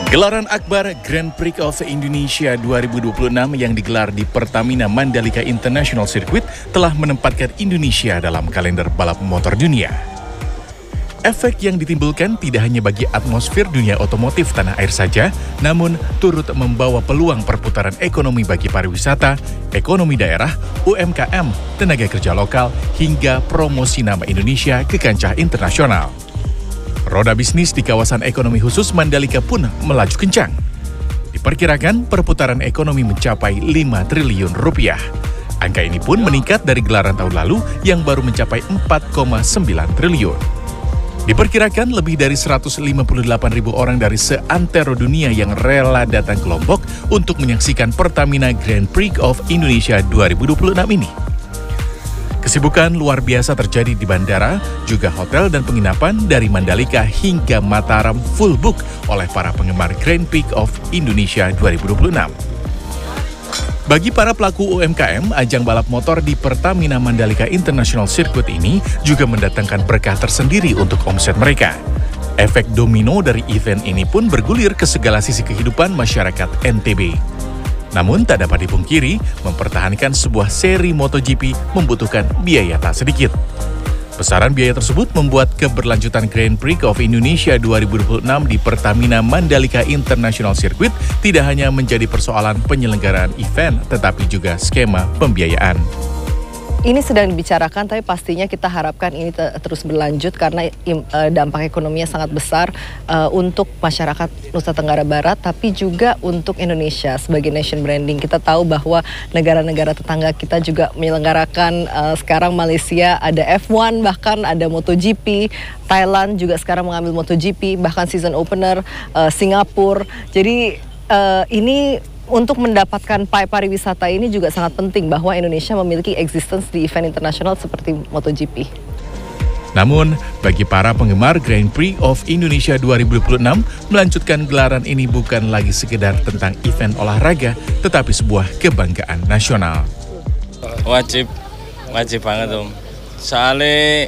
Gelaran akbar Grand Prix of Indonesia 2026 yang digelar di Pertamina Mandalika International Circuit telah menempatkan Indonesia dalam kalender balap motor dunia. Efek yang ditimbulkan tidak hanya bagi atmosfer dunia otomotif tanah air saja, namun turut membawa peluang perputaran ekonomi bagi pariwisata, ekonomi daerah, UMKM, tenaga kerja lokal, hingga promosi nama Indonesia ke kancah internasional. Roda bisnis di kawasan ekonomi khusus Mandalika pun melaju kencang. Diperkirakan perputaran ekonomi mencapai 5 triliun rupiah. Angka ini pun meningkat dari gelaran tahun lalu yang baru mencapai 4,9 triliun. Diperkirakan lebih dari 158.000 orang dari seantero dunia yang rela datang ke Lombok untuk menyaksikan Pertamina Grand Prix of Indonesia 2026 ini. Kesibukan luar biasa terjadi di bandara, juga hotel dan penginapan dari Mandalika hingga Mataram full book oleh para penggemar Grand Prix of Indonesia 2026. Bagi para pelaku UMKM, ajang balap motor di Pertamina Mandalika International Circuit ini juga mendatangkan berkah tersendiri untuk omset mereka. Efek domino dari event ini pun bergulir ke segala sisi kehidupan masyarakat NTB. Namun tak dapat dipungkiri, mempertahankan sebuah seri MotoGP membutuhkan biaya tak sedikit. Besaran biaya tersebut membuat keberlanjutan Grand Prix of Indonesia 2026 di Pertamina Mandalika International Circuit tidak hanya menjadi persoalan penyelenggaraan event, tetapi juga skema pembiayaan. Ini sedang dibicarakan, tapi pastinya kita harapkan ini terus berlanjut karena dampak ekonominya sangat besar untuk masyarakat Nusa Tenggara Barat, tapi juga untuk Indonesia sebagai nation branding. Kita tahu bahwa negara-negara tetangga kita juga menyelenggarakan, sekarang Malaysia ada F1, bahkan ada MotoGP, Thailand juga sekarang mengambil MotoGP, bahkan season opener Singapura. Jadi ini untuk mendapatkan pariwisata ini juga sangat penting bahwa Indonesia memiliki existence di event internasional seperti MotoGP. Namun, bagi para penggemar Grand Prix of Indonesia 2026, melanjutkan gelaran ini bukan lagi sekedar tentang event olahraga, tetapi sebuah kebanggaan nasional. Wajib banget Om. Soalnya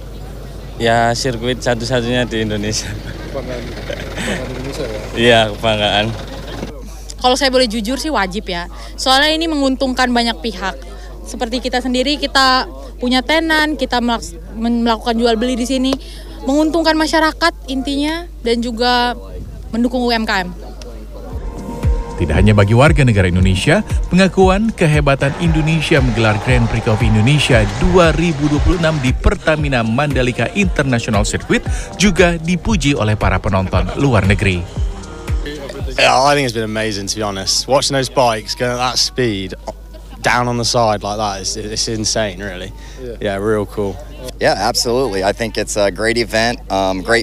ya sirkuit satu-satunya di Indonesia. Kebanggaan Indonesia ya? Iya, kebanggaan. Kalau saya boleh jujur sih wajib ya, soalnya ini menguntungkan banyak pihak. Seperti kita sendiri, kita punya tenan, kita melakukan jual beli di sini, menguntungkan masyarakat intinya dan juga mendukung UMKM. Tidak hanya bagi warga negara Indonesia, pengakuan kehebatan Indonesia menggelar Grand Prix of Indonesia 2026 di Pertamina Mandalika International Circuit juga dipuji oleh para penonton luar negeri. Yeah, I think it's been amazing, to be honest. Watching those bikes going at that speed down on the side like that, it's insane, really. Yeah, real cool. Yeah, absolutely. I think it's a great event, great